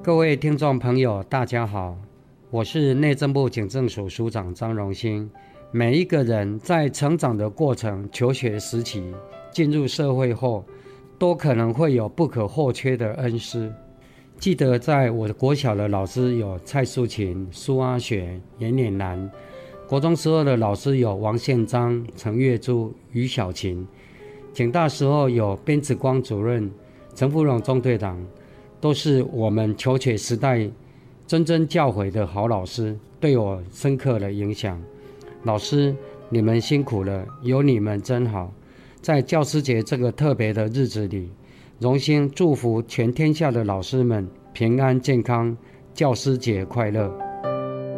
各位听众朋友大家好，我是内政部警政署署长张荣兴。每一个人在成长的过程、求学时期、进入社会后，都可能会有不可或缺的恩师。记得在我的国小的老师有蔡淑琴、苏阿雪、严脸兰，国中时候的老师有王宪章、陈月珠、于小琴，警大时候有边子光主任、陈福荣中队长，都是我们求学时代谆谆教诲的好老师，对我深刻的影响。老师，你们辛苦了，有你们真好。在教师节这个特别的日子里，荣幸祝福全天下的老师们平安健康，教师节快乐。